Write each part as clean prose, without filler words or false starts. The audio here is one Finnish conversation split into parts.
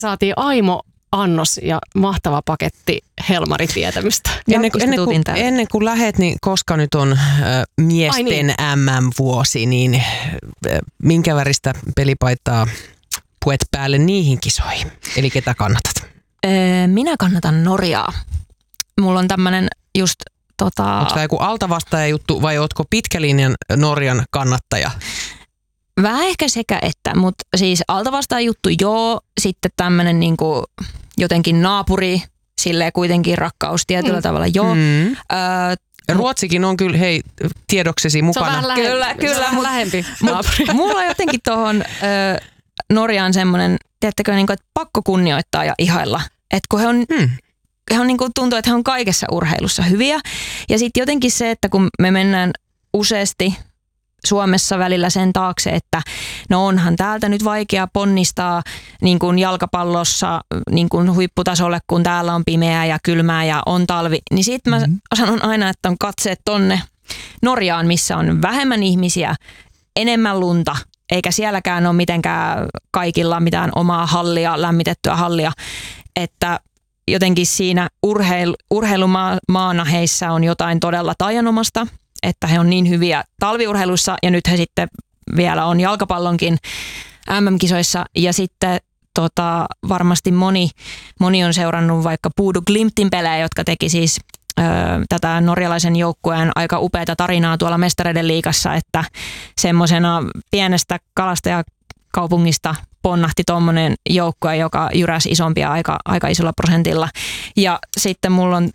Saatiin Aimo annos ja mahtava paketti Helmaritietämystä. Ennen kuin lähet, niin koska nyt on miesten MM-vuosi, niin minkä väristä pelipaitaa puet päälle niihin kisoihin? Eli ketä kannatat? Minä kannatan Norjaa. Mulla on tämmönen just Onko tämä joku altavastaaja juttu vai ootko pitkälinjan Norjan kannattaja? Vähän ehkä sekä että, mutta siis altavastaaja juttu joo, sitten tämmönen niinku jotenkin naapuri, silleen kuitenkin rakkaus tietyllä tavalla joo. Ruotsikin on kyllä, hei, tiedoksesi mukana. Se on vähän lähempi naapuri. Mulla on jotenkin tuohon Norjaan semmoinen, tiedättekö, niinku, että pakko kunnioittaa ja ihailla. Että kun he on niinku, tuntuu, että he on kaikessa urheilussa hyviä. Ja sitten jotenkin se, että kun me mennään useasti Suomessa välillä sen taakse, että no onhan täältä nyt vaikea ponnistaa niin kuin jalkapallossa niin kuin huipputasolle, kun täällä on pimeää ja kylmää ja on talvi. Niin sit mä sanon aina, että on katseet tonne Norjaan, missä on vähemmän ihmisiä, enemmän lunta, eikä sielläkään ole mitenkään kaikilla mitään omaa hallia, lämmitettyä hallia, että jotenkin siinä urheilumaana heissä on jotain todella taianomasta, että he on niin hyviä talviurheilussa ja nyt he sitten vielä on jalkapallonkin MM-kisoissa ja sitten varmasti moni on seurannut vaikka Bodø Glimtin pelejä, jotka teki siis tätä norjalaisen joukkueen aika upeata tarinaa tuolla Mestareiden liigassa, että semmoisena pienestä kalastajakaupungista ponnahti tuommoinen joukkue, joka jyräsi isompia aika isolla prosentilla. Ja sitten mulla on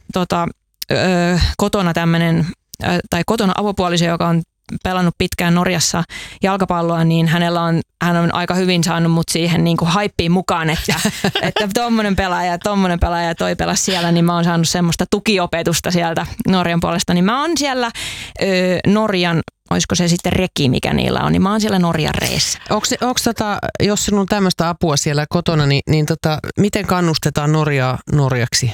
kotona tämmöinen kotona avopuoliso, joka on pelannut pitkään Norjassa jalkapalloa, niin hän on aika hyvin saanut mut siihen niin kuin haippiin mukaan, että tommonen pelaaja toi pelasi siellä, niin mä oon saanut semmoista tukiopetusta sieltä Norjan puolesta, niin mä oon siellä Norjan, olisiko se sitten reki, mikä niillä on, niin mä oon siellä Norjan reessä. Onko jos sinulla on tämmöistä apua siellä kotona, niin miten kannustetaan Norjaa Norjaksi?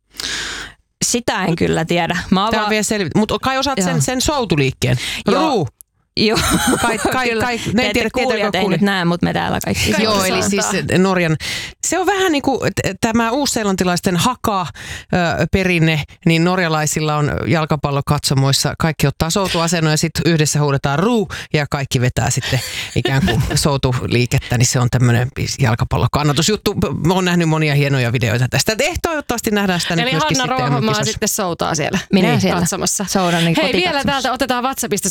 Sitä en kyllä tiedä. Tämä on vielä mutta kai osaat sen soutuliikkeen. Ruu. Joo, kai, ne kuulijat ei nyt näe, mutta me täällä kaikki. Joo, eli siis Norjan. Se on vähän niin kuin tämä uusseelantilaisten haka-perinne, niin norjalaisilla on jalkapallokatsomoissa. Kaikki ottaa soutuasennon ja sitten yhdessä huudetaan ruu ja kaikki vetää sitten ikään kuin soutuliikettä. Niin se on tämmöinen jalkapallokannatusjuttu. Mä oon nähnyt monia hienoja videoita tästä. Toivottavasti nähdään sitä nyt myöskin sitten. Eli Hanna Rohomaa sitten soutaa siellä. Minä siellä katsomassa. Soudan niin hei, vielä täältä otetaan WhatsAppista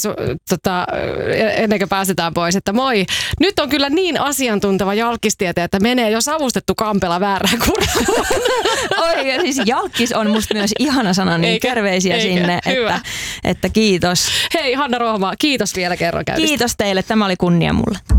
ennen kuin pääsetään pois, että moi. Nyt on kyllä niin asiantunteva jalkistieteen, että menee jo savustettu kampela väärään kuraan. Oi, ja siis jalkis on musta myös ihana sana, niin terveisiä sinne, että kiitos. Hei Hanna Rohomaa, kiitos vielä kerran käynnistä. Kiitos teille, tämä oli kunnia mulle.